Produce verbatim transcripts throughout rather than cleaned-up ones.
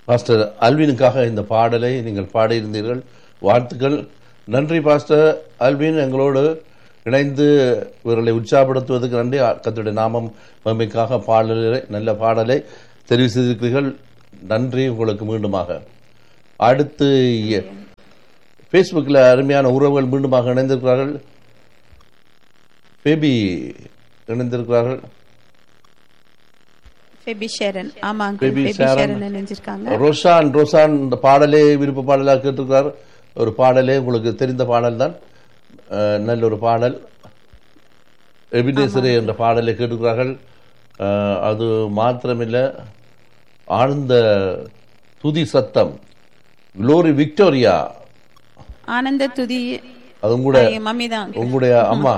Pastor அல்வினுக்காக இந்த பாடலை நீங்கள் பாடியிருந்தீர்கள். வாழ்த்துக்கள். நன்றி பாஸ்டர் அல்வின், எங்களோடு இணைந்து இவர்களை உற்சாகப்படுத்துவதற்கு நன்றி. கர்த்தருடைய நாமம் மகிமைக்காக பாடலை நல்ல பாடலை தெரிவு செய்திருக்கிறீர்கள். நன்றி உங்களுக்கு மீண்டுமாக. அடுத்து ஃபேஸ்புக்கில் அருமையான உறவுகள் மீண்டுமாக இணைந்திருக்கிறார்கள். பேபி இணைந்திருக்கிறார்கள். ரோஷான் ரோஷான் இந்த பாடலே விருப்ப பாடலாக கேட்டிருக்கிறார். ஒரு பாடலே உங்களுக்கு தெரிந்த பாடல் தான், நல்ல ஒரு பாடல். எபினேசரே என்ற பாடலை கேட்டிருக்கிறார்கள். அது மாத்திரமில்லை, ஆனந்த துதி சத்தம், குளோரி விக்டோரியா, ஆனந்த துதி, அது கூட உங்களுடைய அம்மா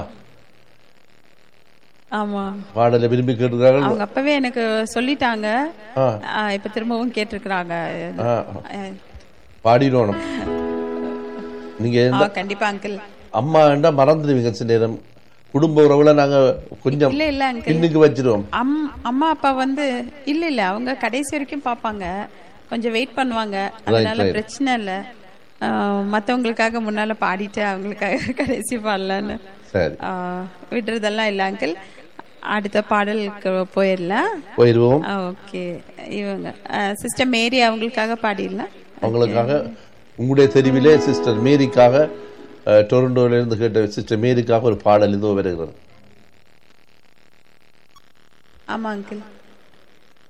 ஆமா பாடலை விரும்பி கேட்டிருக்காங்க. அவங்க அப்பவே எனக்கு சொல்லிட்டாங்க, இப்ப திரும்பவும் கேட்டிருக்காங்க. பாடிடணும் நீங்க. கண்டிப்பா அங்கிள். அம்மா என்றா மறந்துடுவீங்க சில நேரம். குடும்ப உறவுல நாங்க கொஞ்சம் இல்ல இல்ல இன்னைக்கு வச்சிருவோம். அம்மா அப்பா வந்து இல்ல இல்ல அவங்க கடைசி வரைக்கும் பாப்பாங்க, கொஞ்சம் வெயிட் பண்ணுவாங்க. அதனால பிரச்சனை இல்ல. மத்தவங்களுக்காக முன்னால பாடிட்டு அவங்களுக்காக கடைசி பாடலான்னு விடுறதெல்லாம் இல்ல அங்கிள். அடுத்த பாடலுக்கு போயிடலாம் போயிடுவோம். ஓகே, இவங்க சிஸ்டர் மேரி அவங்களுக்காக பாடிடலாம். அவங்களுக்காக உங்களுடைய தெரிவிலே சிஸ்டர் மேரிக்காக, டொரண்டோல இருந்து கேட்ட சிஸ்டர் மேரிக்காக ஒரு பாடல் இதோ வருகிறது. ஆமா அங்கிள்.